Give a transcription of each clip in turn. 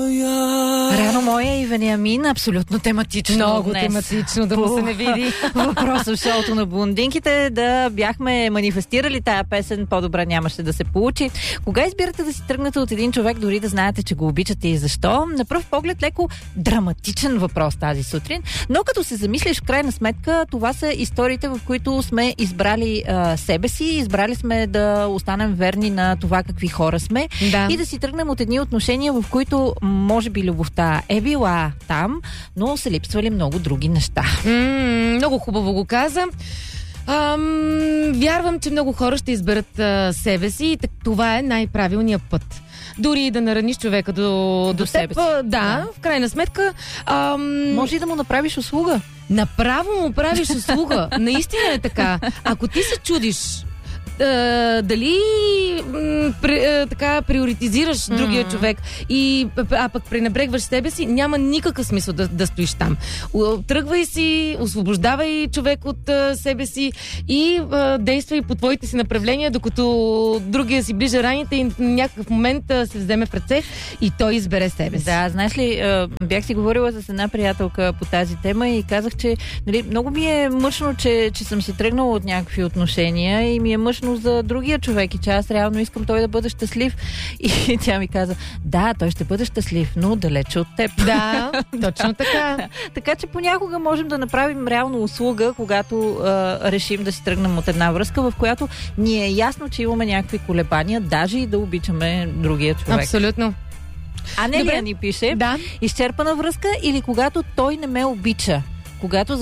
Рано моя и Вениамин, абсолютно тематично. Много днес. тематично, да му се не види. Въпрос в шоуто на блондинките, да бяхме манифестирали тая песен, по-добре нямаше да се получи. Кога избирате да си тръгнете от един човек, дори да знаете, че го обичате и защо? На пръв поглед леко драматичен въпрос тази сутрин, но като се замислиш, в крайна сметка, това са историите, в които сме избрали себе си, избрали сме да останем верни на това какви хора сме и да си тръгнем от едни отношения, в които може би любовта е била там, но са липсвали много други неща. Много хубаво го каза. Вярвам, че много хора ще изберат себе си и това е най-правилният път. Дори да нараниш човека до себе теб, си. да, в крайна сметка... Може и да му направиш услуга. Направо му правиш услуга. Наистина е така. Ако ти се чудиш дали така приоритизираш другия човек а пък пренебрегваш себе си, няма никакъв смисъл да стоиш там. Тръгвай си, освобождавай човек от себе си и действай по твоите си направления, докато другия си ближа раните и в някакъв момент се вземе в ръце и той избере себе си. Да, знаеш ли, бях си говорила с една приятелка по тази тема и казах, че много ми е мъчно, че съм си тръгнала от някакви отношения и ми е мъчно за другия човек и че аз реално искам той да бъде щастлив. И тя ми каза, да, той ще бъде щастлив, но далече от теб. Да, точно така. Така че понякога можем да направим реално услуга, когато решим да си тръгнем от една връзка, в която ни е ясно, че имаме някакви колебания, даже и да обичаме другия човек. Абсолютно. Анелия ни пише, изчерпана връзка или когато той не ме обича. Когато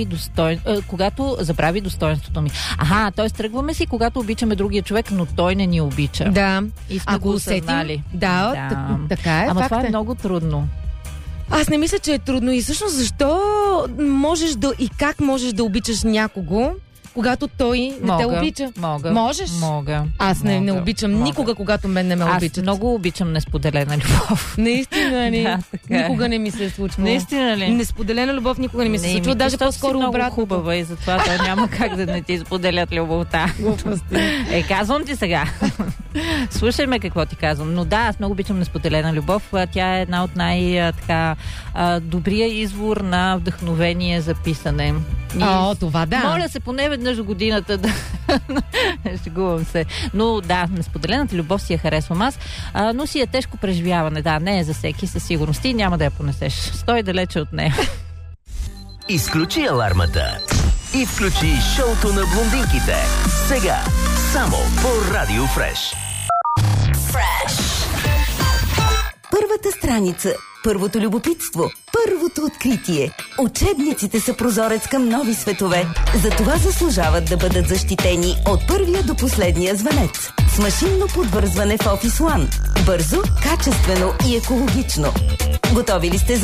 забрави достоинството ми. Т.е. тръгваме си, когато обичаме другия човек, но той не ни обича. Да. И сме го осъзнали. Да, така е. Ама това е много трудно. Аз не мисля, че е трудно. И всъщност защо можеш и как можеш да обичаш някого, когато той не те обича? Можеш? Мога. Аз не обичам никога, когато мен не ме обичат. Аз много обичам несподелена любов. Наистина ли? Да, никога не ми се е случвало. Наистина ли? Несподелена любов никога не ми се е случвала. Даже по-скоро много обратно. Хубава и затова той няма как да не ти споделят любовта. Казвам ти сега. Слушай ме какво ти казвам. Но да, аз много обичам несподелена любов. Тя е една от добрия извор на вдъхновение за писане. Това да. Моля се поне веднъж в годината да... Шегувам се. Но да, несподелената любов си я харесвам аз, но си е тежко преживяване. Да, не е за всеки със сигурност и няма да я понесеш. Стой далече от нея. Изключи алармата и включи шоуто на блондинките. Сега, само по Радио Фреш. Първата страница, първото любопитство, първото откритие. Учебниците са прозорец към нови светове. Затова заслужават да бъдат защитени от първия до последния звънец. С машинно подвързване в Office One. Бързо, качествено и екологично. Готови ли сте за